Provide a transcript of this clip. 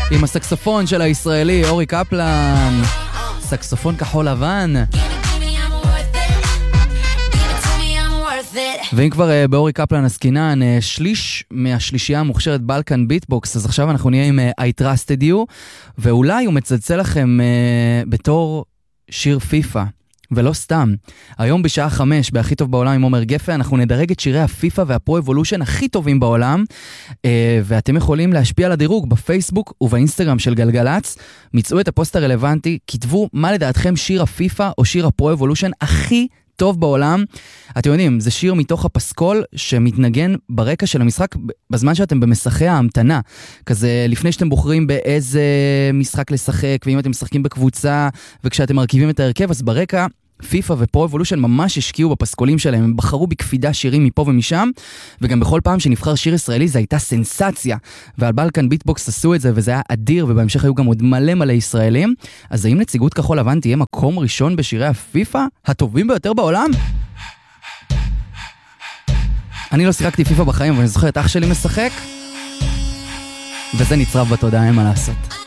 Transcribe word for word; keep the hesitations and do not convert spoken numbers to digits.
עם הסקסופון של הישראלי אורי קפלן, סקסופון כחול לבן. ואם כבר uh, באורי קפלן הסקינן, uh, שליש מהשלישייה המוכשרת בלקן ביטבוקס, אז עכשיו אנחנו נהיה עם uh, I Trusted You, ואולי הוא מצלצל לכם uh, בתור שיר פיפה, ולא סתם. היום בשעה חמש, בהכי טוב בעולם עם עומר גפה, אנחנו נדרג את שירי הפיפה והפרו-אבולושן הכי טובים בעולם, uh, ואתם יכולים להשפיע על הדירוג בפייסבוק ובאינסטגרם של גלגלץ, מצאו את הפוסט הרלוונטי, כתבו מה לדעתכם שיר הפיפה או שיר הפרו-אבולושן הכי טוב בעולם. אתם יודעים, זה שיר מתוך הפסקול שמתנגן ברקע של המשחק בזמן שאתם במשחקי ההמתנה. כזה לפני שאתם בוחרים באיזה משחק לשחק, ואם אתם משחקים בקבוצה, וכשאתם מרכיבים את ההרכב, אז ברקע פיפה ופרו-אבולושן ממש השקיעו בפסקולים שלהם, הם בחרו בקפידה שירים מפה ומשם, וגם בכל פעם שנבחר שיר ישראלי זה הייתה סנסציה, ועל בלקן ביטבוקס עשו את זה, וזה היה אדיר, ובהמשך היו גם עוד מלא מלא ישראלים. אז האם נציגות כחול לבן תהיה מקום ראשון בשירי הפיפה הטובים ביותר בעולם? אני לא שיחקתי פיפה בחיים, אבל אני זוכר את אח שלי משחק, וזה נצרב בתודעה, אין מה לעשות.